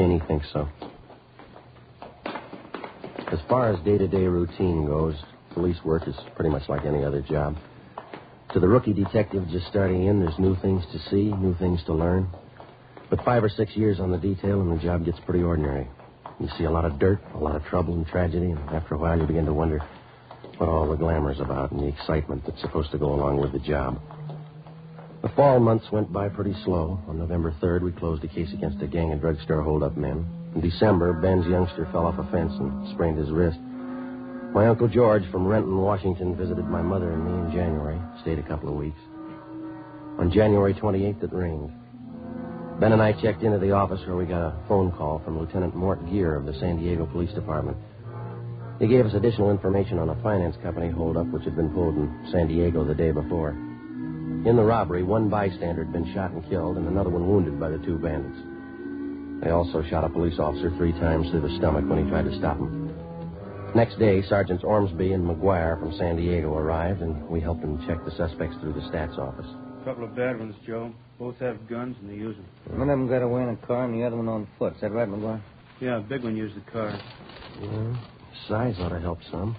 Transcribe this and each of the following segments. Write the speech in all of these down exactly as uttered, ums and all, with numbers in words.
Cheney thinks so. As far as day-to-day routine goes, police work is pretty much like any other job. To the rookie detective just starting in, there's new things to see, new things to learn. But five or six years on the detail, and the job gets pretty ordinary. You see a lot of dirt, a lot of trouble and tragedy, and after a while you begin to wonder what all the glamour's about and the excitement that's supposed to go along with the job. The fall months went by pretty slow. On November third, we closed a case against a gang of drugstore hold-up men. In December, Ben's youngster fell off a fence and sprained his wrist. My Uncle George from Renton, Washington, visited my mother and me in January. Stayed a couple of weeks. On January twenty-eighth, it rained. Ben and I checked into the office where we got a phone call from Lieutenant Mort Gear of the San Diego Police Department. He gave us additional information on a finance company holdup which had been pulled in San Diego the day before. In the robbery, one bystander had been shot and killed and another one wounded by the two bandits. They also shot a police officer three times through the stomach when he tried to stop him. Next day, Sergeants Ormsby and McGuire from San Diego arrived, and we helped them check the suspects through the stats office. A couple of bad ones, Joe. Both have guns, and they use them. One of them got away in a car and the other one on foot. Is that right, McGuire? Yeah, a big one used the car. Yeah, size ought to help some.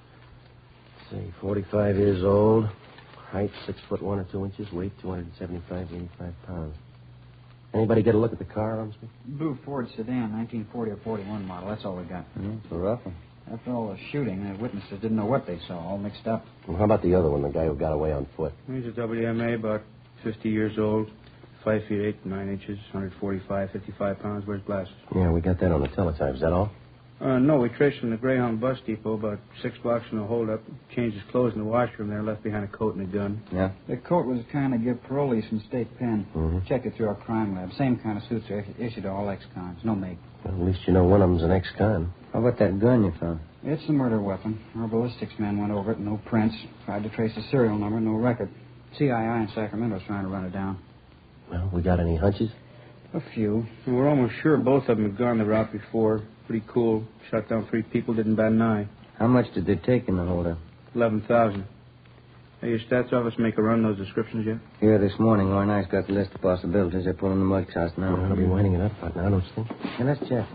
Let's see, forty-five years old, height six foot one or two inches, weight two hundred seventy-five, eighty-five pounds. Anybody get a look at the car, Ormsby? Blue Ford sedan, nineteen forty or forty-one model. That's all we got. Mm, it's a rough one. After all the shooting, the witnesses didn't know what they saw, all mixed up. Well, how about the other one, the guy who got away on foot? He's a W M A, about fifty years old, five feet eight, nine inches, one forty-five, fifty-five pounds, wears glasses. Yeah, we got that on the teletype. Is that all? Uh, no, we traced him to the Greyhound bus depot, about six blocks from the holdup. Changed his clothes in the washroom there, left behind a coat and a gun. Yeah? The coat was kind of give parolees from state pen. Mm-hmm. Checked it through our crime lab. Same kind of suits are issued to all ex-cons. No make. Well, at least you know one of them's an ex-con. How about that gun you found? It's a murder weapon. Our ballistics man went over it, no prints. Tried to trace the serial number, no record. C I I in Sacramento's trying to run it down. Well, we got any hunches? A few. And we're almost sure both of them had gone the route before. Pretty cool. Shot down three people, didn't bat an eye. How much did they take in the holdup? Eleven thousand. Hey, your stats office make a run those descriptions yet? Here this morning, Warren Ice got the list of possibilities. They're pulling the mud shots now. Well, they'll be winding it up right now, don't you think? Yeah, let's check.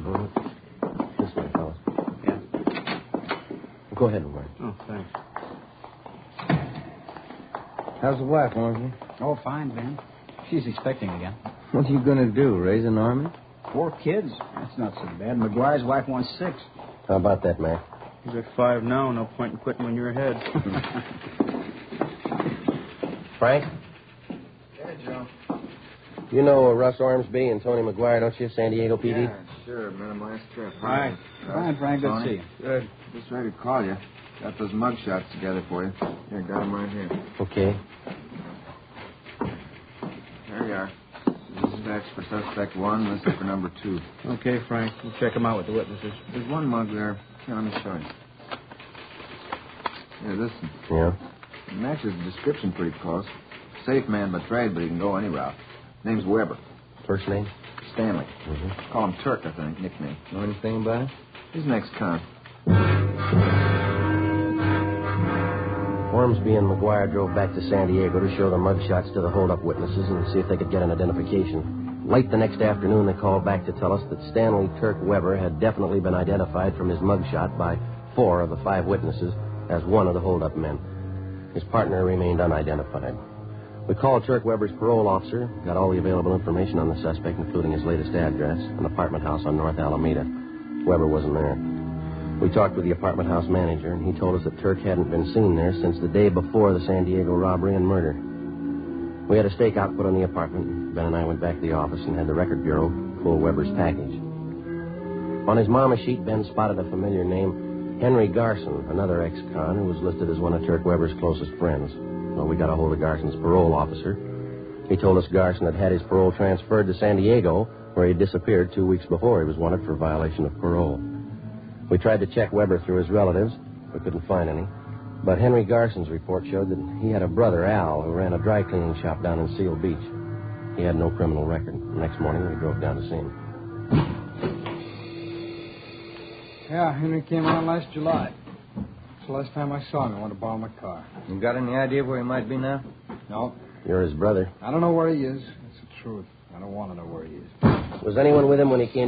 This way, fellas. Yeah. Go ahead, Warren. Oh, thanks. How's the wife, Ormsby? Oh, fine, Ben. She's expecting again. What are you going to do, raise an army? Four kids? That's not so bad. McGuire's wife wants six. How about that, Mac? You've got five now. No point in quitting when you're ahead. Frank? Yeah, Joe. You know uh, Russ Ormsby and Tony McGuire, don't you? San Diego P D? Yeah, sure. Met him last trip. Hi. Hi, Frank. Good to see you. Good. Just ready to call you. Got those mug shots together for you. Here, got them right here. Okay. There you are. This is X for suspect one. This is for number two. Okay, Frank. We'll check them out with the witnesses. There's one mug there. Here, let me show you. Here, this one. Yeah? It matches the description pretty close. Safe man by trade, but he can go any route. Name's Weber. First name? Stanley. Mm-hmm. Call him Turk, I think, nickname. Know anything about it? He's an ex-con. Ormsby and McGuire drove back to San Diego to show the mugshots to the hold-up witnesses and see if they could get an identification. Late the next afternoon, they called back to tell us that Stanley Turk Weber had definitely been identified from his mugshot by four of the five witnesses as one of the hold-up men. His partner remained unidentified. We called Turk Weber's parole officer, got all the available information on the suspect, including his latest address, an apartment house on North Alameda. Weber wasn't there. We talked with the apartment house manager, and he told us that Turk hadn't been seen there since the day before the San Diego robbery and murder. We had a stakeout put on the apartment. Ben and I went back to the office and had the record bureau pull Weber's package. On his mama sheet, Ben spotted a familiar name, Henry Garson, another ex-con who was listed as one of Turk Weber's closest friends. Well, we got a hold of Garson's parole officer. He told us Garson had had his parole transferred to San Diego, where he disappeared two weeks before he was wanted for violation of parole. We tried to check Weber through his relatives. We couldn't find any. But Henry Garson's report showed that he had a brother, Al, who ran a dry cleaning shop down in Seal Beach. He had no criminal record. The next morning, we drove down to see him. Yeah, Henry came around last July. It's the last time I saw him. I wanted to borrow my car. You got any idea where he might be now? No. You're his brother. I don't know where he is. That's the truth. I don't want to know where he is. Was anyone with him when he came